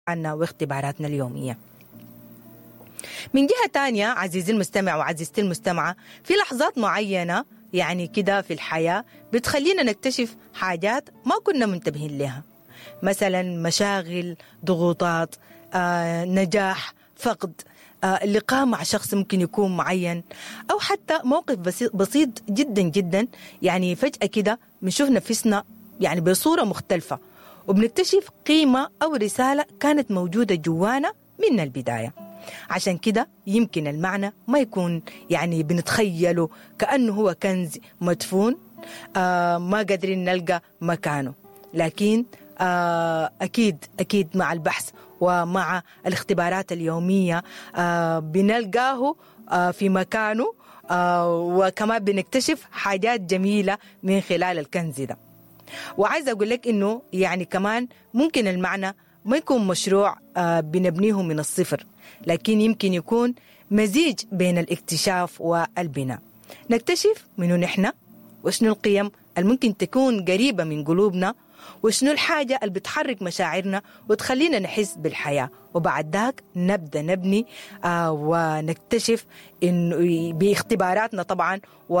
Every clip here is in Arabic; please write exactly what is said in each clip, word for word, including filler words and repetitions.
عنا واختباراتنا اليومية. من جهة تانية عزيزي المستمع وعزيزتي المستمعة، في لحظات معينة يعني كده في الحياة بتخلينا نكتشف حاجات ما كنا منتبهين لها، مثلا مشاغل، ضغوطات، آه، نجاح، فقد، آه، اللقاء مع شخص ممكن يكون معين، أو حتى موقف بسيط, بسيط جدا جدا. يعني فجأة كده بنشوف نفسنا يعني بصورة مختلفة، وبنكتشف قيمة أو رسالة كانت موجودة جوانا من البداية. عشان كده يمكن المعنى ما يكون يعني بنتخيله كأنه هو كنز مدفون آه ما قادرين نلقى مكانه، لكن آه أكيد أكيد مع البحث ومع الاختبارات اليومية آه بنلقاه آه في مكانه، آه وكمان بنكتشف حاجات جميلة من خلال الكنز ده. وعايزة أقول لك إنه يعني كمان ممكن المعنى ما يكون مشروع آه بنبنيه من الصفر، لكن يمكن يكون مزيج بين الاكتشاف والبناء. نكتشف منو نحن، وشنو القيم الممكن تكون قريبة من قلوبنا، وشنو الحاجة اللي بتحرك مشاعرنا وتخلينا نحس بالحياة، وبعد ذاك نبدأ نبني آه ونكتشف إنه باختباراتنا طبعا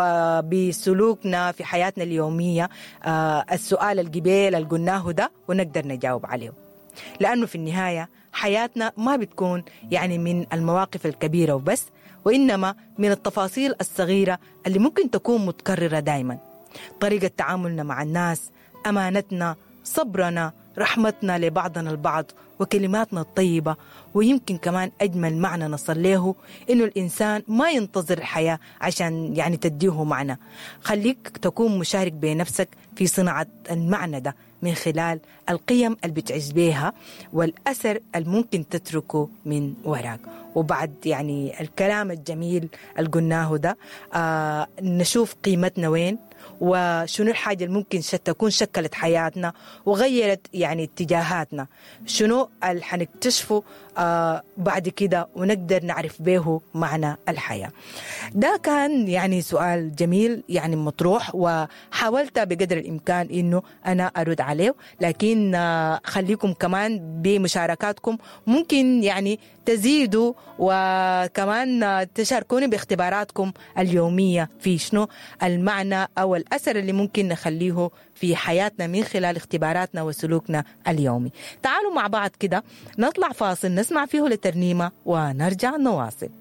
وبسلوكنا في حياتنا اليومية آه السؤال القبيل اللي قلناه ده ونقدر نجاوب عليه. لأنه في النهاية حياتنا ما بتكون يعني من المواقف الكبيرة وبس، وإنما من التفاصيل الصغيرة اللي ممكن تكون متكررة دايما. طريقة تعاملنا مع الناس، أمانتنا، صبرنا، رحمتنا لبعضنا البعض، وكلماتنا الطيبة. ويمكن كمان أجمل معنى نصل له إنه الإنسان ما ينتظر الحياة عشان يعني تديه معنى. خليك تكون مشارك بنفسك في صناعة المعنى ده من خلال القيم اللي بتعيش بيها والأثر الممكن تتركه من وراك. وبعد يعني الكلام الجميل اللي قلناه ده آه نشوف قيمتنا وين، وشنو الحاجة اللي ممكن تكون شكلت حياتنا وغيرت يعني اتجاهاتنا، شنو اللي حنكتشفه آه بعد كده ونقدر نعرف به معنى الحياة. ده كان يعني سؤال جميل يعني مطروح، وحاولت بقدر الإمكان إنه أنا أرد عليه، لكن آه خليكم كمان بمشاركاتكم، ممكن يعني تزيدوا وكمان آه تشاركوني باختباراتكم اليومية في شنو المعنى أو الأثر اللي ممكن نخليه في حياتنا من خلال اختباراتنا وسلوكنا اليومي. تعالوا مع بعض كده نطلع فاصل نسمع فيه لترنيمة ونرجع نواصل.